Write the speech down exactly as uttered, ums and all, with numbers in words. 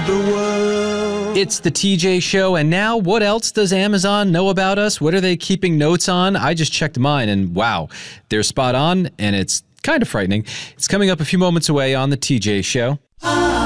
the world. It's the T J Show, and now what else does Amazon know about us? What are they keeping notes on? I just checked mine, and wow, they're spot on, and it's kind of frightening. It's coming up a few moments away on the T J Show.